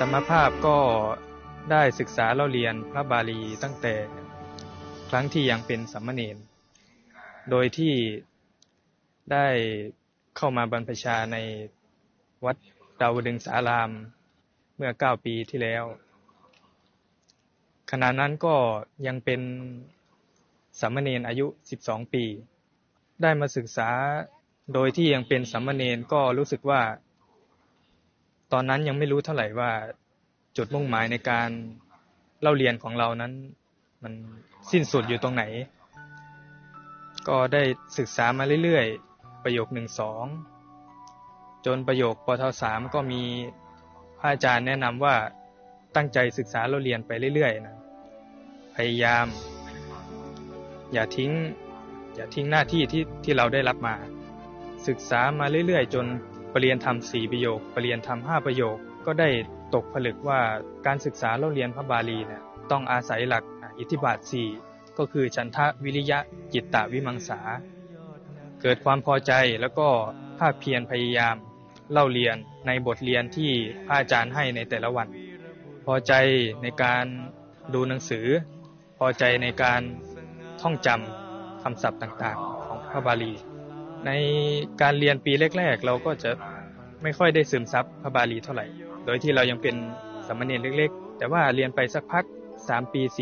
มภาพก็ได้ศึกษาเล่าเรียนพระบาลีตั้งแต่ครั้งที่ยังเป็นสามเณรโดยที่ได้เข้ามาบรรพชาในวัดดาวดึงสารามเมื่อ9 ปีที่แล้วขณะนั้นก็ยังเป็นสามเณรอายุ12 ปีได้มาศึกษาโดยที่ยังเป็นสามเณรก็รู้สึกว่าตอนนั้นยังไม่รู้เท่าไหร่ว่าจุดมุ่งหมายในการเล่าเรียนของเรานั้นมันสิ้นสุดอยู่ตรงไหนก็ได้ศึกษามาเรื่อยๆประโยค 1-2 จนประโยคปท3ก็มีพระอาจารย์แนะนำว่าตั้งใจศึกษาเล่าเรียนไปเรื่อยๆนะพยายามอย่าทิ้งหน้าที่ที่เราได้รับมาศึกษามาเรื่อยๆจนประเรียนธรรม4 ประโยคประเรียนธรรม5 ประโยคก็ได้ตกผลึกว่าการศึกษาเล่าเรียนพระบาลีเนี่ยต้องอาศัยหลักอิทธิบาท4ก็คือฉันทะวิริยะจิตตวิมังสาเกิดความพอใจแล้วก็ภาคเพียรพยายามเล่าเรียนในบทเรียนที่พระอาจารย์ให้ในแต่ละวันพอใจในการดูหนังสือพอใจในการท่องจำคำศัพท์ต่างๆของพระบาลีในการเรียนปีแรกๆเราก็จะไม่ค่อยได้ซึมซับพระบาลีเท่าไหร่โดยที่เรายังเป็นสามเณรเล็กๆแต่ว่าเรียนไปสักพัก3 ปี